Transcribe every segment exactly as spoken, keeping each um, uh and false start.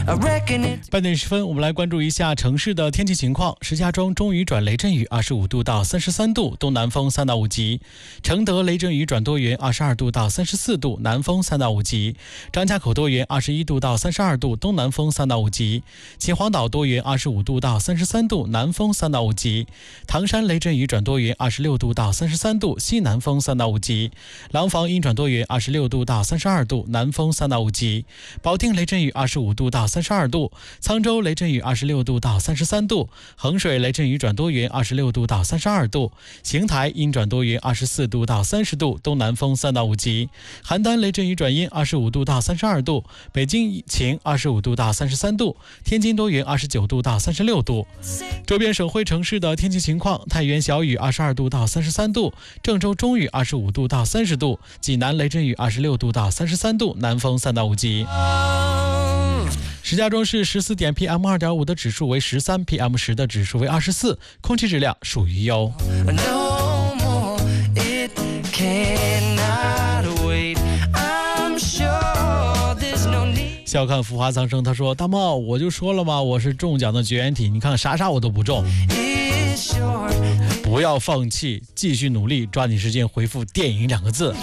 半点十分，我们来关注一下城市的天气情况。石家庄中雨转雷阵雨，二十五度到三十三度，东南风三到五级；承德雷阵雨转多云，二十二度到三十四度，南风三到五级；张家口多云，二十一度到三十二度，东南风三到五级；秦皇岛多云，二十五度到三十三度，南风三到五级；唐山雷阵雨转多云，二十六度到三十三度，西南风三到五级；廊坊阴转多云，二十六度到三十二度，南风三到五级；保定雷阵雨二十五度到三十二度，沧州雷阵雨二十六度到三十三度，衡水雷阵雨转多云二十六度到三十二度，邢台阴转多云二十四度到三十度，东南风三到五级；邯郸雷阵雨转阴二十五度到三十二度，北京晴二十五度到三十三度，天津多云二十九度到三十六度。周边省会城市的天气情况：太原小雨二十二度到三十三度，郑州中雨二十五度到三十度，济南雷阵雨二十六度到三十三度，南风三到五级。石家庄市十四点 P M 二点五 的指数为十三 ，P M 十 的指数为二十四，空气质量属于优。笑看浮华苍生，他说：“大茂，我就说了嘛，我是中奖的绝缘体，你看啥啥我都不中。不要放弃，继续努力，抓紧时间回复电影两个字。”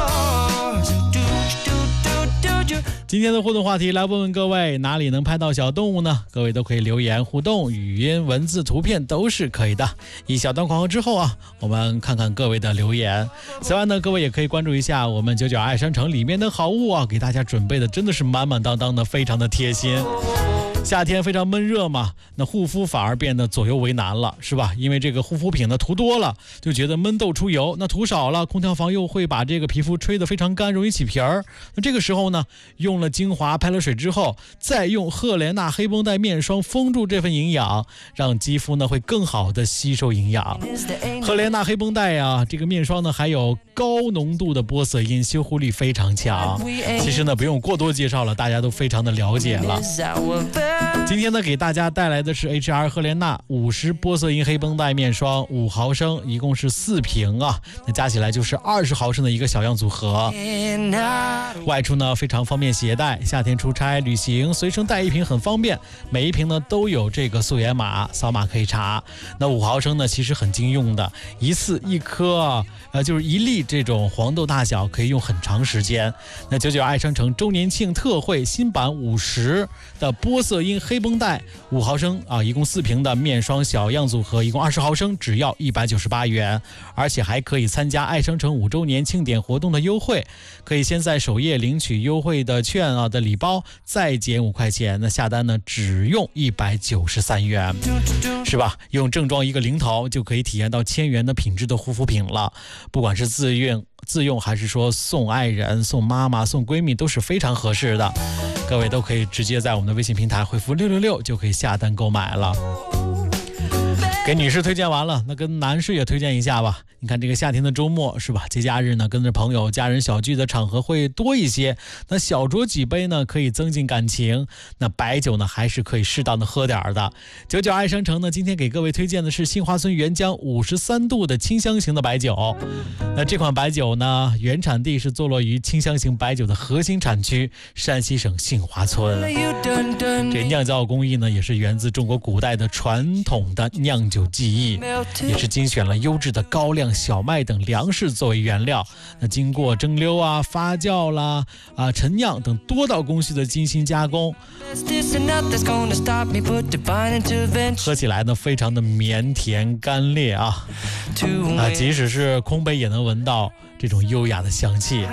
今天的互动话题，来问问各位，哪里能拍到小动物呢？各位都可以留言互动，语音、文字、图片都是可以的。一小段广告之后啊，我们看看各位的留言。此外呢，各位也可以关注一下我们九九爱商城里面的好物啊，给大家准备的真的是满满当当的，非常的贴心。夏天非常闷热嘛，那护肤反而变得左右为难了，是吧？因为这个护肤品呢涂多了就觉得闷痘出油，那涂少了空调房又会把这个皮肤吹得非常干，容易起皮儿。那这个时候呢，用了精华拍了水之后，再用赫莲娜黑绷带面霜封住这份营养，让肌肤呢会更好的吸收营养。赫莲娜黑绷带呀，这个面霜呢还有高浓度的玻色因，修护力非常强。其实呢不用过多介绍了，大家都非常的了解了。今天呢，给大家带来的是 H R 赫莲娜五十玻色因黑绷带面霜，五毫升，一共是四瓶啊，那加起来就是二十毫升的一个小样组合。外出呢非常方便携带，夏天出差旅行随身带一瓶很方便。每一瓶呢都有这个溯源码，扫码可以查。那五毫升呢其实很经用的，一次一颗，呃就是一粒这种黄豆大小，可以用很长时间。那九九爱商城周年庆特惠新版五十的玻色因黑绷带五毫升啊，一共四瓶的面霜小样组合，一共二十毫升，只要一百九十八元，而且还可以参加爱商城五周年庆典活动的优惠，可以先在首页领取优惠的券啊的礼包，再减五块钱，那下单呢只用一百九十三元，是吧？用正装一个零头就可以体验到千元的品质的护肤品了，不管是自用自用还是说送爱人、送妈妈、送闺蜜都是非常合适的。各位都可以直接在我们的微信平台回复六六六就可以下单购买了。给女士推荐完了，那跟男士也推荐一下吧。你看这个夏天的周末是吧，节假日呢跟着朋友家人小聚的场合会多一些，那小酌几杯呢可以增进感情，那白酒呢还是可以适当的喝点的。九九爱商城呢今天给各位推荐的是新华村原浆五十三度的清香型的白酒。那这款白酒呢原产地是坐落于清香型白酒的核心产区山西省杏花村，这酿造工艺呢也是源自中国古代的传统的酿酒技艺，也是精选了优质的高粱、小麦等粮食作为原料，那经过蒸馏啊、发酵啦、啊陈酿等多道工序的精心加工，喝起来呢非常的绵甜干烈啊，啊即使是空杯也能闻到这种优雅的香气。